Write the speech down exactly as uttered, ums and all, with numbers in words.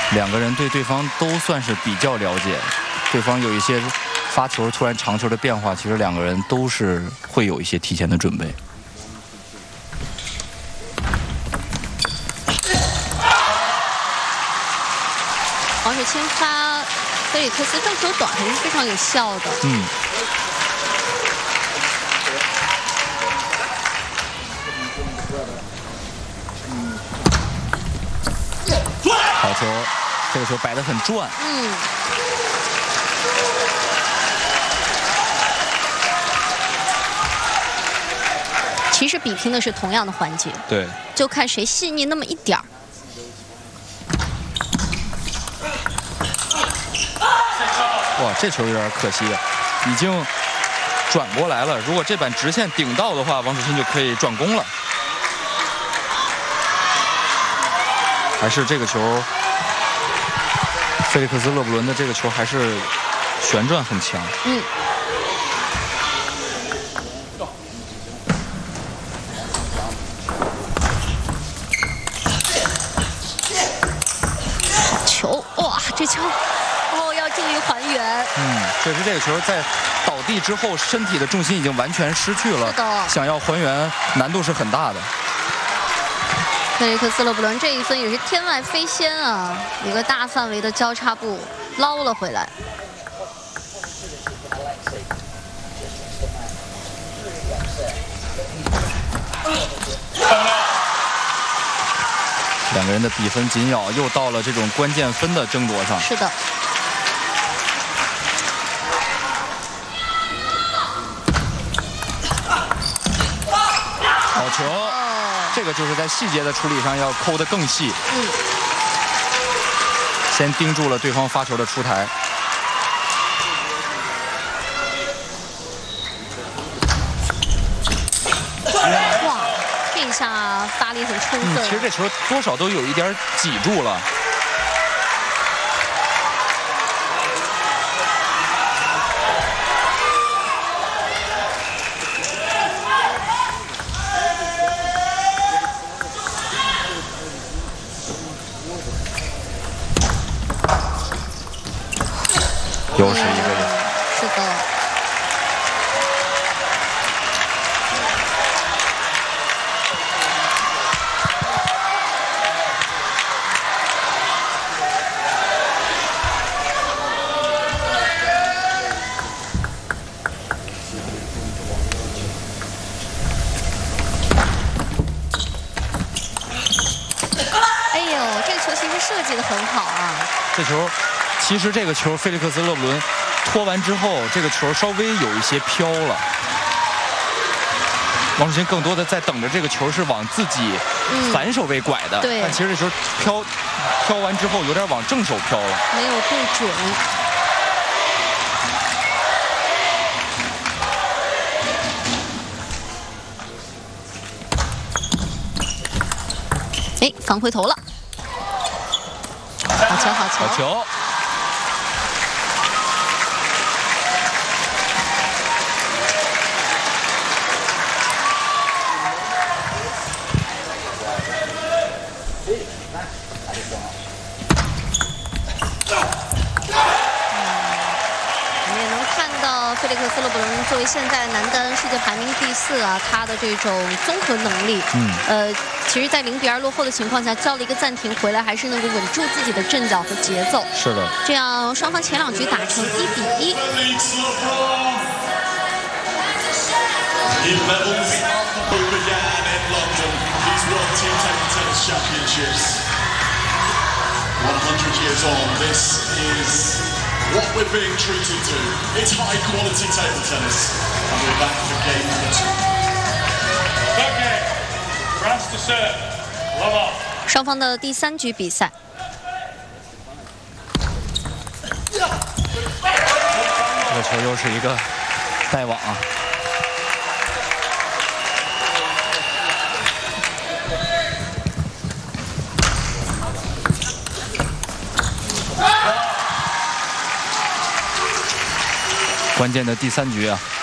两个人对对方都算是比较了解，对方有一些发球突然长球的变化，其实两个人都是会有一些提前的准备。 王世清发菲利克斯正球短还是非常有效的。 嗯。好球，这个球摆得很转。 嗯。其实比拼的是同样的环节。 对。 就看谁细腻那么一点儿。 哇，这球有点可惜，已经转过来了。如果这板直线顶到的话，王楚钦就可以转攻了。还是这个球，菲利克斯·勒布伦的这个球还是旋转很强。 嗯。球，哇，这球。注意还原。 嗯，确实这个球在倒地之后，身体的重心已经完全失去了。 是的。 想要还原难度是很大的。 菲利克斯·勒布伦这一分也是天外飞仙啊！一个大范围的交叉步捞了回来。 两个人的比分紧咬，又到了这种关键分的争夺上。 是的。 好球！哦、这个就是在细节的处理上要抠得更细。 嗯。 先盯住了对方发球的出台。 哇，这一下发力很充分。 嗯、其实这球多少都有一点挤住了。又是一个人。 是的。哎呦，这个球其实设计得很好啊。 这球。其实这个球，菲利克斯·勒布伦拖完之后，这个球稍微有一些飘了。王楚钦更多的在等着这个球是往自己反手位拐的， 对。 但其实这球飘飘完之后，有点往正手飘了， 没有对准。哎，防回头了。好球，好球， 好球！ 菲利克斯·勒布伦作为现在男单世界排名第四啊，他的这种综合能力，嗯，呃，其实，在零比二落后的情况下，叫了一个暂停，回来还是能够稳住自己的阵脚和节奏。 是的， 这样双方前两局打成一比一。 What we're being treated to. It's high quality table tennis. And we're back for game number two. Okay, France to serve. Love off. 双方的第三局比赛。 这个球又是一个带网啊。关键的第三局啊，